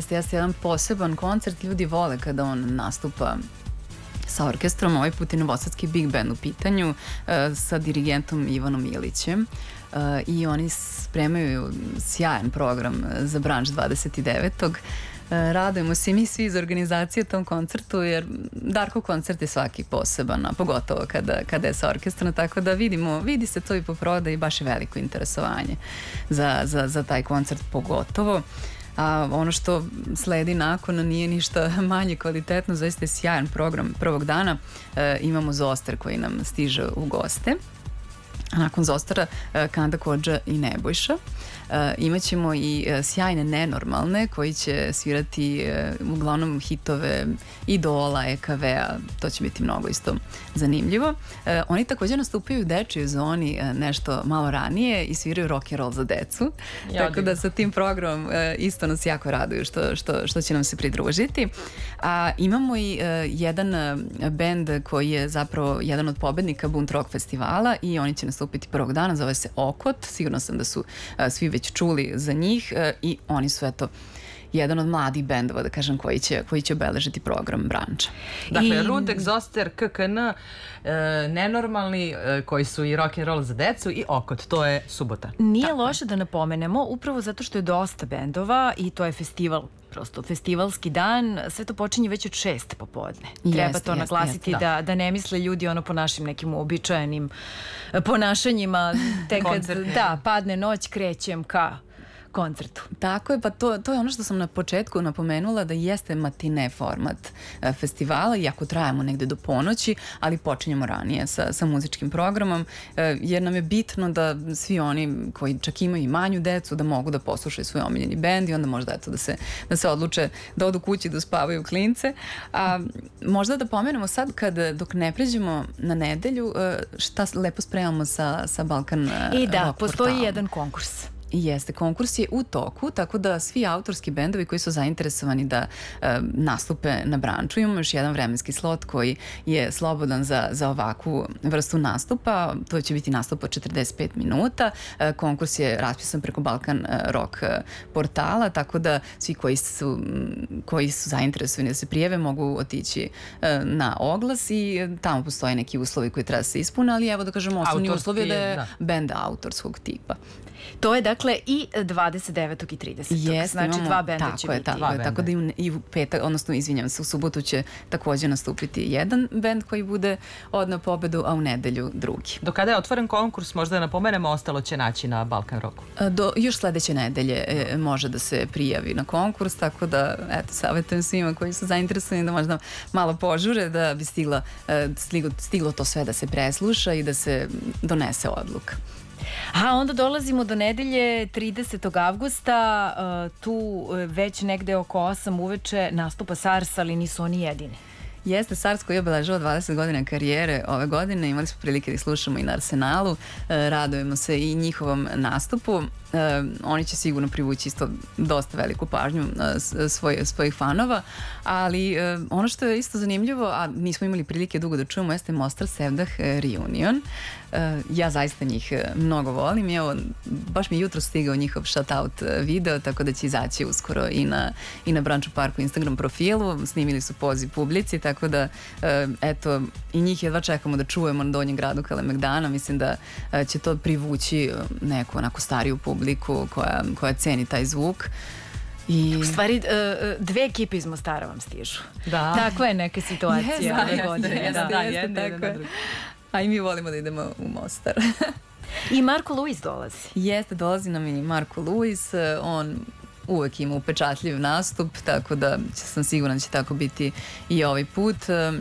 jeste jedan poseban koncert, ljudi vole kada on nastupa sa orkestrom, ovaj put je Novosadski Big Band u pitanju, sa dirigentom Ivanom Ilićem. I oni spremaju sjajan program za Branč 29. Radujemo se i mi svi iz organizacije tom koncertu, jer Darko koncert je svaki poseban, a pogotovo kada je sa orkestrom, tako da vidi se to i po prodaji, baš je veliko interesovanje za taj koncert pogotovo. A ono što sledi nakon nije ništa manje kvalitetno, zaista je sjajan program prvog dana. Imamo Zoster koji nam stiže u goste. A nakon Zostara Kanda Kodža i Nebojša. Imaćemo i sjajne Nenormalne koji će svirati uglavnom hitove Idola, EKV-a, to će biti mnogo isto zanimljivo. Oni također nastupaju u dečjoj zoni nešto malo ranije i sviraju rock and roll za decu. Tako da sa tim programom isto nas jako raduju što će nam se pridružiti. A imamo i jedan bend koji je zapravo jedan od pobednika Bunt Rock festivala i oni će nastupiti prvog dana, zove se Okot. Sigurno sam da su svi već čuli za njih i oni su jedan od mladih bendova, da kažem, koji će obeležiti program Branča. Dakle, Rudek, Zoster, KKN, Nenormalni, koji su i rock and roll za decu, i Okot, to je subota. Nije loše da napomenemo, upravo zato što je dosta bendova i to je festival, prosto festivalski dan, sve to počinje već od 6 popodne. Treba to naglasiti da ne misle ljudi po našim nekim uobičajenim ponašanjima, tek kad padne noć krećem ka koncertu. Tako je, pa to je ono što sam na početku napomenula, da jeste matine format festivala, iako trajamo negde do ponoći, ali počinjemo ranije sa muzičkim programom, jer nam je bitno da svi oni koji čak imaju i manju decu, da mogu da poslušaju svoj omiljeni bend i onda možda da se odluče da odu kući da spavaju klince. A možda da pomenemo sad, dok ne pređemo na nedelju, šta lepo spremamo sa Balkan Rock portalom. I da, postoji jedan konkurs. Jeste, konkurs je u toku, tako da svi autorski bendovi koji su zainteresovani da nastupe na Branču, imamo još jedan vremenski slot koji je slobodan za ovakvu vrstu nastupa. To će biti nastup od 45 minuta. Konkurs je raspisan preko Balkan Rock portala, tako da svi koji su zainteresovani da se prijave mogu otići na oglas i tamo postoje neki uslovi koji treba se ispune, ali evo da kažemo, osnovni uslovi je da je bend autorskog tipa. To je dakle i 29. i 30. Znači dva benda će biti. Tako da i u petak, odnosno izvinjam se, u subotu će također nastupiti jedan bend koji bude odneo pobedu, a u nedelju drugi. Do kada je otvoren konkurs, možda da napomenemo, ostalo će naći na Balkan Rocku? Još sledeće nedelje može da se prijavi na konkurs, tako da savjetujem svima koji su zainteresovani da možda malo požure, da bi stiglo to sve da se presluša i da se donese odluka. A onda dolazimo do nedelje 30. avgusta, tu već negde oko 8 uveče nastupa SARS, ali nisu oni jedini. Jeste, SARS koji je obeležava 20 godina karijere ove godine, imali smo prilike da ih slušamo i na Arsenalu, radujemo se i njihovom nastupu. Oni će sigurno privući isto dosta veliku pažnju svojih fanova, ali ono što je isto zanimljivo, a nismo imali prilike dugo da čujemo, jeste Mostar Sevdah Reunion. Ja zaista njih mnogo volim i evo, baš mi je jutro stigao njihov shoutout video, tako da će izaći uskoro i na Branču Parku Instagram profilu, snimili su poziv publici, tako da eto, i njih jedva čekamo da čujemo na Donjem gradu Kalemegdana. Mislim da će to privući neku onako stariju publiku koja ceni taj zvuk. U stvari, dve ekipe iz Mostara vam stižu. Da. Takva je neka situacija ove godine. Jeste. A i mi volimo da idemo u Mostar. I Marko Luis dolazi. Jeste, dolazi nam i Marko Luis. On uvek ima upečatljiv nastup, tako da sam sigurna da će tako biti i ovaj put.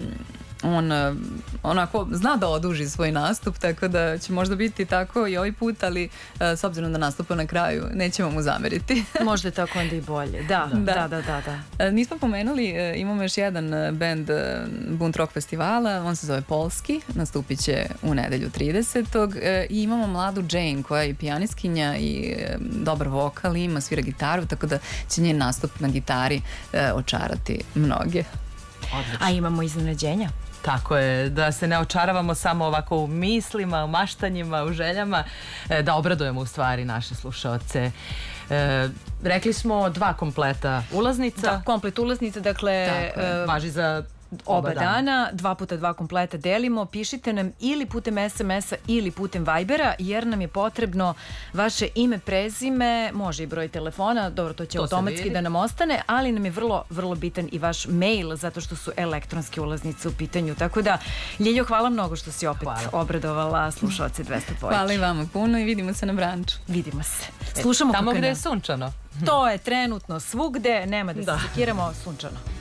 On onako zna da oduži svoj nastup, tako da će možda biti tako i ovaj put, ali s obzirom da nastupa na kraju, nećemo mu zameriti. Možda je tako onda i bolje. Da. Nismo pomenuli, imamo još jedan bend Bunt Rock festivala, on se zove Polski, nastupit će u nedelju 30. I imamo mladu Jane koja je pijaniskinja i dobar vokal ima, svira gitaru, tako da će njen nastup na gitari očarati mnoge. Odlično. A imamo iznenađenja. Tako je, da se ne očaravamo samo ovako u mislima, u maštanjima, u željama, da obradujemo u stvari naše slušaoce Rekli smo 2 kompleta ulaznica. Da, komplet ulaznica, dakle... Važi za oba dana, 2 puta 2 kompleta delimo, pišite nam ili putem SMS-a ili putem Vibera, jer nam je potrebno vaše ime, prezime, može i broj telefona, dobro, to će automatski da nam ostane, ali nam je vrlo, vrlo bitan i vaš mail, zato što su elektronske ulaznice u pitanju. Tako da, Ljiljo, hvala mnogo što si opet obradovala slušalce 202. Hvala i vama puno i vidimo se na branču. Vidimo se. Slušamo tamo gde je sunčano. To je trenutno svugde, nema da se sekiramo, sunčano.